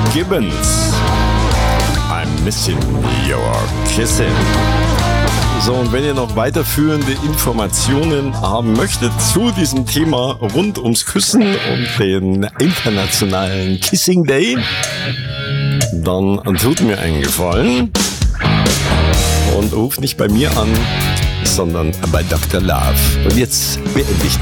Gibbons. I'm missing your kissing. So, und wenn ihr noch weiterführende Informationen haben möchtet zu diesem Thema rund ums Küssen und den internationalen Kissing Day, dann tut mir einen Gefallen und ruft nicht bei mir an, sondern bei Dr. Love. Und jetzt beende ich